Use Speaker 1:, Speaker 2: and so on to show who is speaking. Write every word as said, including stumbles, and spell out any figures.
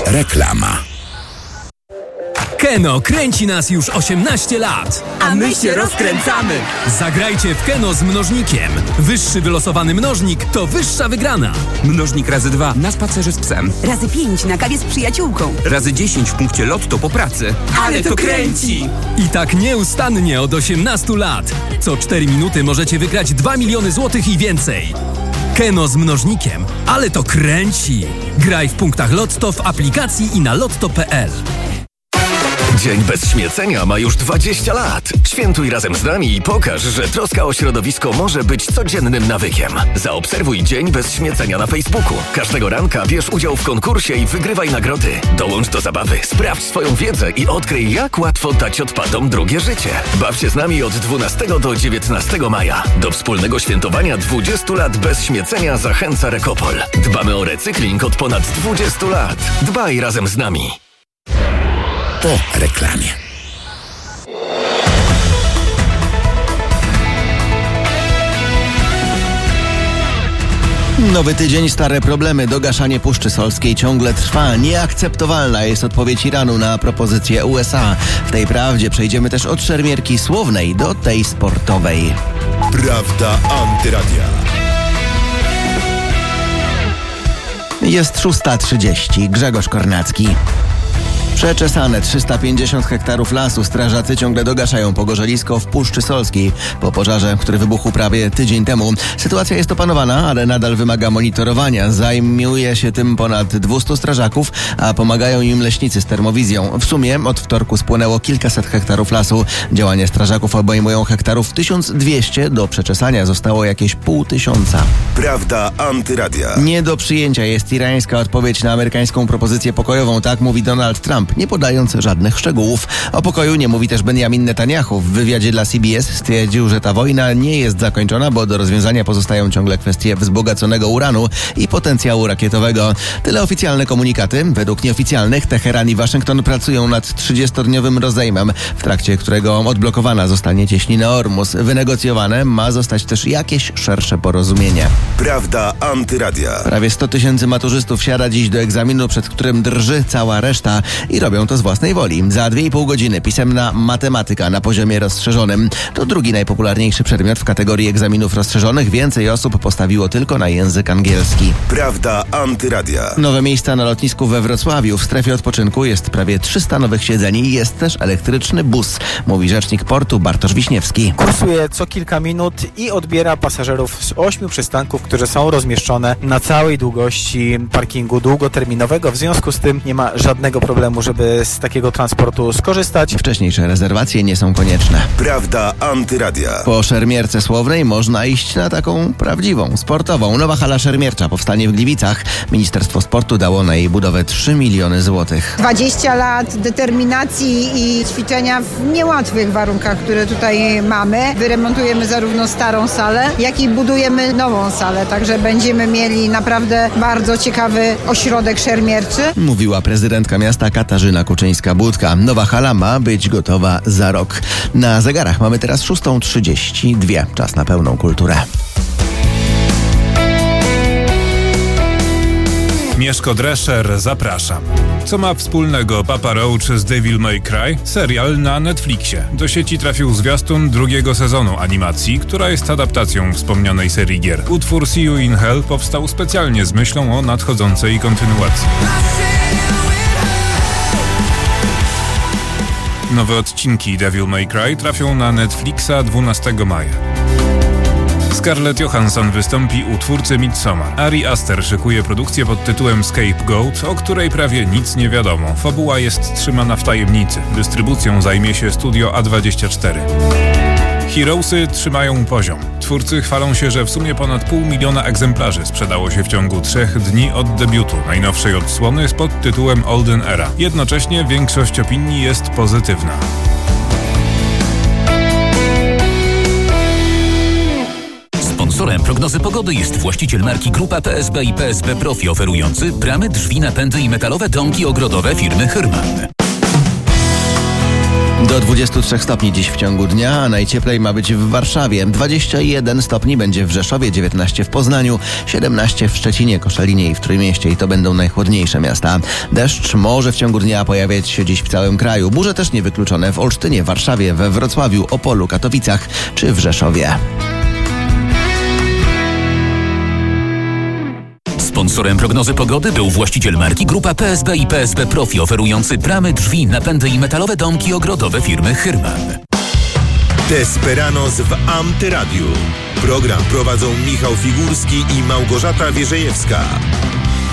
Speaker 1: Reklama.
Speaker 2: Keno kręci nas już osiemnaście lat.
Speaker 3: A my się rozkręcamy.
Speaker 2: Zagrajcie w Keno z mnożnikiem. Wyższy wylosowany mnożnik to wyższa wygrana.
Speaker 4: Mnożnik razy dwa na spacerze z psem.
Speaker 3: Razy pięć na kawie z przyjaciółką.
Speaker 4: Razy dziesięć w punkcie Lotto po pracy.
Speaker 3: Ale to kręci!
Speaker 2: I tak nieustannie od osiemnastu lat. Co cztery minuty możecie wygrać dwa miliony złotych i więcej. Keno z mnożnikiem. Ale to kręci! Graj w punktach Lotto, w aplikacji i na lotto kropka p l.
Speaker 5: Dzień bez śmiecenia ma już dwadzieścia lat. Świętuj razem z nami i pokaż, że troska o środowisko może być codziennym nawykiem. Zaobserwuj Dzień bez śmiecenia na Facebooku. Każdego ranka bierz udział w konkursie i wygrywaj nagrody. Dołącz do zabawy, sprawdź swoją wiedzę i odkryj, jak łatwo dać odpadom drugie życie. Baw się z nami od dwunastego do dziewiętnastego maja. Do wspólnego świętowania dwudziestu lat bez śmiecenia zachęca Rekopol. Dbamy o recykling od ponad dwudziestu lat. Dbaj razem z nami.
Speaker 1: Po reklamie.
Speaker 6: Nowy tydzień, stare problemy. Dogaszanie Puszczy Solskiej ciągle trwa. Nieakceptowalna jest odpowiedź Iranu na propozycję U S A. W tej prawdzie przejdziemy też od szermierki słownej do tej sportowej.
Speaker 1: Prawda Antyradia.
Speaker 6: Jest szósta trzydzieści. Grzegorz Kornacki. Przeczesane trzysta pięćdziesiąt hektarów lasu. Strażacy ciągle dogaszają pogorzelisko w Puszczy Solskiej po pożarze, który wybuchł prawie tydzień temu. Sytuacja jest opanowana, ale nadal wymaga monitorowania. Zajmuje się tym ponad dwustu strażaków, a pomagają im leśnicy z termowizją. W sumie od wtorku spłynęło kilkaset hektarów lasu. Działania strażaków obejmują hektarów tysiąc dwieście. Do przeczesania zostało jakieś pół tysiąca.
Speaker 1: Prawda Antyradia.
Speaker 6: Nie do przyjęcia jest irańska odpowiedź na amerykańską propozycję pokojową. Tak mówi Donald Trump, nie podając żadnych szczegółów. O pokoju nie mówi też Benjamin Netanyahu. W wywiadzie dla C B S stwierdził, że ta wojna nie jest zakończona, bo do rozwiązania pozostają ciągle kwestie wzbogaconego uranu i potencjału rakietowego. Tyle oficjalne komunikaty. Według nieoficjalnych Teheran i Waszyngton pracują nad trzydziestodniowym rozejmem, w trakcie którego odblokowana zostanie cieśnina Ormus. Wynegocjowane ma zostać też jakieś szersze porozumienie.
Speaker 1: Prawda Antyradia.
Speaker 6: Prawie sto tysięcy maturzystów siada dziś do egzaminu, przed którym drży cała reszta i robią to z własnej woli. Za dwie i pół godziny pisemna matematyka na poziomie rozszerzonym. To drugi najpopularniejszy przedmiot w kategorii egzaminów rozszerzonych. Więcej osób postawiło tylko na język angielski.
Speaker 1: Prawda Antyradia.
Speaker 6: Nowe miejsca na lotnisku we Wrocławiu. W strefie odpoczynku jest prawie trzysta nowych siedzeń i jest też elektryczny bus, mówi rzecznik portu Bartosz Wiśniewski.
Speaker 7: Kursuje co kilka minut i odbiera pasażerów z ośmiu przystanków, które są rozmieszczone na całej długości parkingu długoterminowego. W związku z tym nie ma żadnego problemu, żeby z takiego transportu skorzystać.
Speaker 6: Wcześniejsze rezerwacje nie są konieczne.
Speaker 1: Prawda Antyradia.
Speaker 6: Po szermierce słownej można iść na taką prawdziwą, sportową. Nowa hala szermiercza powstanie w Gliwicach. Ministerstwo Sportu dało na jej budowę trzy miliony złotych.
Speaker 8: dwadzieścia lat determinacji i ćwiczenia w niełatwych warunkach, które tutaj mamy. Wyremontujemy zarówno starą salę, jak i budujemy nową salę. Także będziemy mieli naprawdę bardzo ciekawy ośrodek szermierczy.
Speaker 6: Mówiła prezydentka miasta Katarzyna Kuczyńska-Budka. Nowa hala ma być gotowa za rok. Na zegarach mamy teraz szósta trzydzieści dwa. Czas na pełną kulturę.
Speaker 9: Mieszko Drescher, zapraszam. Co ma wspólnego Papa Roach z Devil May Cry? Serial na Netflixie. Do sieci trafił zwiastun drugiego sezonu animacji, która jest adaptacją wspomnianej serii gier. Utwór See You in Hell powstał specjalnie z myślą o nadchodzącej kontynuacji. Nowe odcinki Devil May Cry trafią na Netflixa dwunastego maja. Scarlett Johansson wystąpi u twórcy Midsommar. Ari Aster szykuje produkcję pod tytułem Scapegoat, o której prawie nic nie wiadomo. Fabuła jest trzymana w tajemnicy. Dystrybucją zajmie się studio A dwadzieścia cztery. Heroesy trzymają poziom. Twórcy chwalą się, że w sumie ponad pół miliona egzemplarzy sprzedało się w ciągu trzech dni od debiutu najnowszej odsłony z pod tytułem Olden Era. Jednocześnie większość opinii jest pozytywna.
Speaker 10: Sponsorem prognozy pogody jest właściciel marki Grupa P S B i P S B Profi, oferujący bramy, drzwi, napędy i metalowe domki ogrodowe firmy Hyrman.
Speaker 6: Do dwudziestu trzech stopni dziś w ciągu dnia, a najcieplej ma być w Warszawie. dwadzieścia jeden stopni będzie w Rzeszowie, dziewiętnaście w Poznaniu, siedemnaście w Szczecinie, Koszalinie i w Trójmieście i to będą najchłodniejsze miasta. Deszcz może w ciągu dnia pojawiać się dziś w całym kraju. Burze też niewykluczone w Olsztynie, Warszawie, we Wrocławiu, Opolu, Katowicach czy w Rzeszowie.
Speaker 10: Sponsorem prognozy pogody był właściciel marki Grupa P S B i P S B Profi, oferujący bramy, drzwi, napędy i metalowe domki ogrodowe firmy Hyrman.
Speaker 1: Desperanos w Antyradiu. Program prowadzą Michał Figurski i Małgorzata Wierzejewska.